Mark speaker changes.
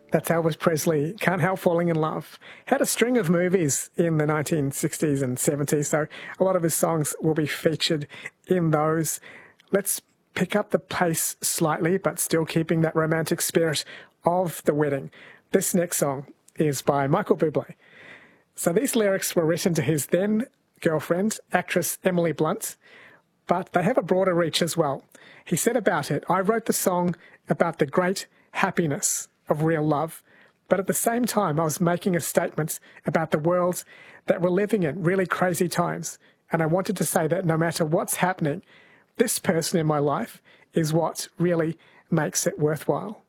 Speaker 1: That's Elvis Presley, Can't Help Falling in Love. Had a string of movies in the 1960s and 70s, so a lot of his songs will be featured in those. Let's pick up the pace slightly, but still keeping that romantic spirit of the wedding. This next song is by Michael Bublé. So these lyrics were written to his then girlfriend, actress Emily Blunt, but they have a broader reach as well. He said about it, "I wrote the song about the great happiness of real love, but at the same time I was making a statement about the world that we're living in, really crazy times, and I wanted to say that no matter what's happening, this person in my life is what really makes it worthwhile."